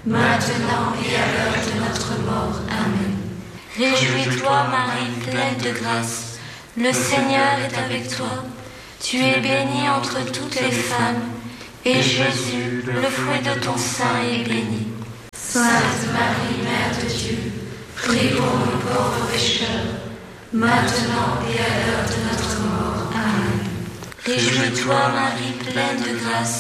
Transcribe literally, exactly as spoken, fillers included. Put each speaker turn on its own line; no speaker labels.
maintenant et à l'heure de notre mort. Amen.
Réjouis-toi, Marie, pleine de grâce, le Seigneur est avec toi. Tu es bénie entre toutes les femmes, et Jésus, le fruit de ton sein, est béni.
Sainte Marie, Mère de Dieu, prie pour nous pauvres pécheurs, maintenant et à l'heure de notre mort. Amen.
Réjouis-toi, Marie, pleine de grâce,